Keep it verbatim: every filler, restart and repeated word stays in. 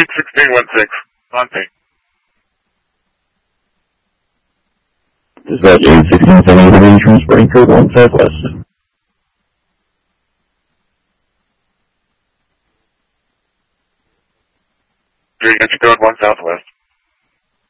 Street sixteen one six, Monte. Dispatch eight sixteen seven one transporting code one Southwest. Entry code one Southwest.